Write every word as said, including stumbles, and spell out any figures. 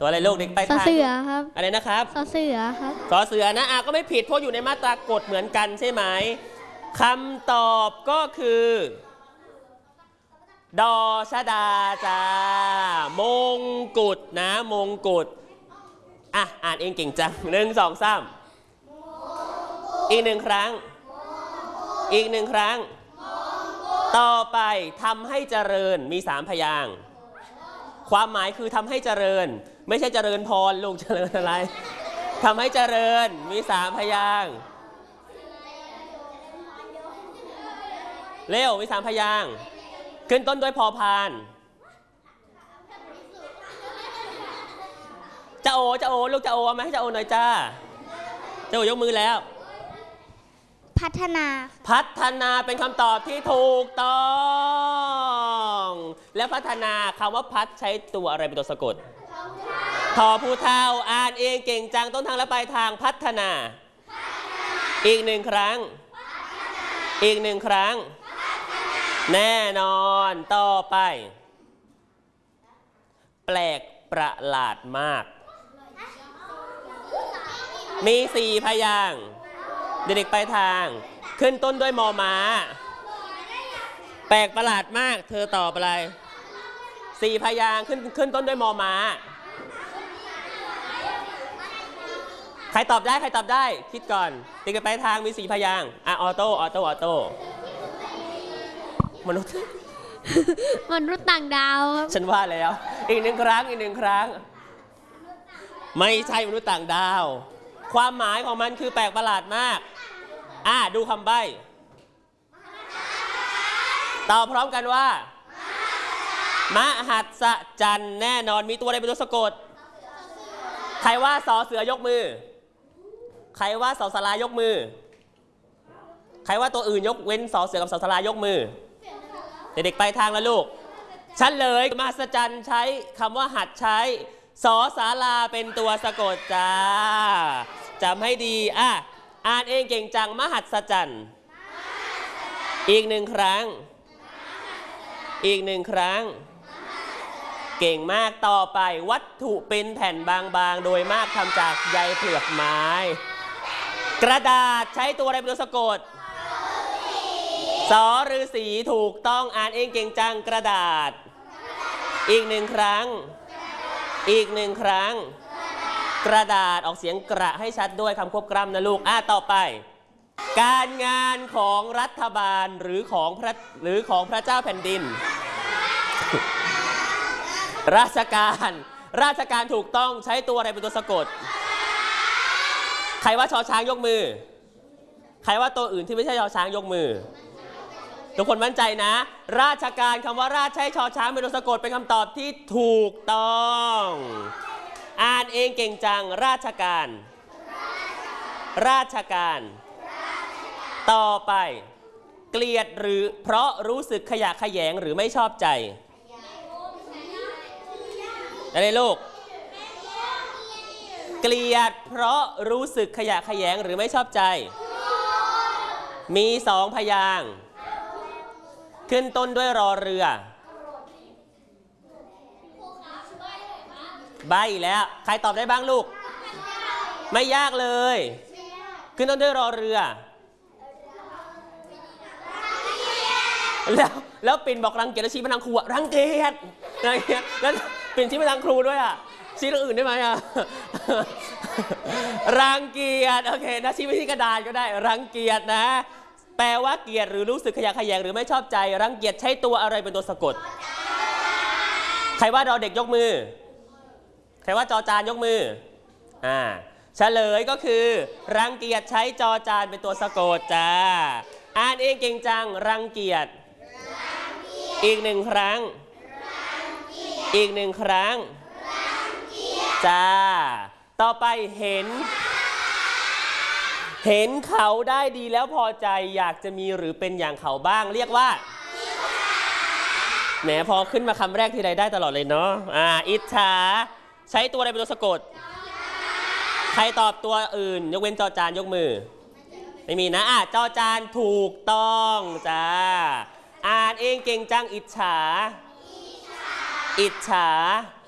ตัวอะไรลูกเด็กไปทางสอเสือครับอะไรนะครับสอเสือครับสอเสือนะอ่ะก็ไม่ผิดเพราะอยู่ในมาตรากฎเหมือนกันใช่ไหมคำตอบก็คือดอชดาจ้ามงกุฎนะมงกุฎอ่ะอ่านเองเก่งจังหนึ่งสองสามอีกหนึ่งครั้งอีกหนึ่งครั้งต่อไปทำให้เจริญมีสามพยางค์ความหมายคือทำให้เจริญไม่ใช่เจริญพรลูกเจริญอะไรทำให้เจริญมีสามพยางค์เร็วมีสามพยางค์ขึ้นต้นด้วยพอพานจะโอจะโอลูกจะโอไหมให้จะโอหน่อยจ้าจะโอยกมือแล้วพัฒนาพัฒนาเป็นคำตอบที่ถูกต้องและพัฒนาคำว่าพัฒใช้ตัวอะไรเป็นตัวสะกดทอผู้เท่าอ่านเองเก่งจังต้นทางและปลายทางพัฒนาอีกหนึ่งครั้งอีกหนึ่งครั้งแน่นอนต่อไปแปลกประหลาดมากมีสี่พยางค์เด็กๆไปทางขึ้นต้นด้วยมอม้าแปลกประหลาดมากเธอตอบอะไรสี่พยางค์ขึ้นขึ้นต้นด้วยมอม้าใครตอบได้ใครตอบได้คิดก่อนเด็กๆไปทางมีสี่พยางค์อ่ะออโต้ออโต้ออโต้มนุษย์มนุษย์ต่างดาวครับฉันว่าแล้วอีกหนึ่งครั้งอีกหนึ่งครั้งไม่ใช่มนุษย์ต่างดาวความหมายของมันคือแปลกประหลาดมากอ่ะดูคำใบ้ตอบพร้อมกันว่ามหัศจรรย์แน่นอนมีตัวอะไรเป็นตัวสะกดใครว่าสอเสือยกมือใครว่าสอสลายกมือใครว่าตัวอื่นยกเว้นสอเสือกับสอสลายกมือเด็กๆไปทางแล้วลูกฉันเลยมหัศจรรย์ใช้คำว่าหัดใช้สอศาลาเป็นตัวสะกดจ้าจำให้ดีอ่ะอ่านเองเก่งจังมหัศจรรย์อีกหนึ่งครั้งอีกหนึ่งครั้งเก่งมากต่อไปวัตถุเป็นแผ่นบางๆโดยมากทำจากใยเปลือกไม้กระดาษใช้ตัวอะไรเป็นตัวสะกดสอฤาษีถูกต้องอ่านเองเก่งจังกระดาษอีกหนึ่งครั้งอีกหนึ่งครั้งกระดาษออกเสียงกระให้ชัดด้วยคำควบกล้ำนะลูกอ่ะต่อไปการงานของรัฐบาลหรือของพระหรือของพระเจ้าแผ่นดินราชการราชการถูกต้องใช้ตัวอะไรเป็นตัวสะกดใครว่าชอช้างยกมือใครว่าตัวอื่นที่ไม่ใช่ชอช้างยกมือทุกคนมั่นใจนะราชการคำว่าราชใช้ชอช้างเป็นตัวสะกดเป็นคำตอบที่ถูกต้องอ่านเองเก่งจังราชการราชการต่อไปเกลียดหรือเพราะรู้สึกขยะแขยงหรือไม่ชอบใจอะไรลูกเกลียดเพราะรู้สึกขยะแขยงหรือไม่ชอบใจมีสองพยางค์ขึ้นต้นด้วยรอเรือใบแล้วใครตอบได้บ้างลูกไม่ยากเลยขึ้นต้นด้วยรอเรือแล้วแล้วปิ่นบอกรังเกียจแล้วชี้มาทางครูรังเกียจรังเกียจแล้วปิ่นชี้มาทางครูด้วยอ่ะชี้เรื่องอื่นได้ไหมอ่ะรังเกียจโอเคนะชี้ไปที่กระดาษก็ได้รังเกียจนะแปลว่าเกลียดหรือรู้สึกขยะแขยงหรือไม่ชอบใจรังเกียจใช้ตัวอะไรเป็นตัวสะกดใครว่าดอเด็กยกมือใครว่าจอจานยกมืออ่าเฉลยก็คือรังเกียจใช้จอจานเป็นตัวสะกดจ้าอ่านเองเก่งจังรังเกียจอีกหนึ่งครั้งอีกหนึ่งครั้งจ้าต่อไปเห็นเห็นเขาได้ดีแล้วพอใจอยากจะมีหรือเป็นอย่างเขาบ้างเรียกว่าแหมพอขึ้นมาคำแรกทีไรได้ตลอดเลยเนาะอ่าอิจฉาใช้ตัวอะไรเป็นตัวสะกดใครตอบตัวอื่นยกเว้นจอจานยกมือไม่มีนะอ่ะจอจานถูกต้องจ้าอ่านเองเก่งจังอิจฉาอิจฉา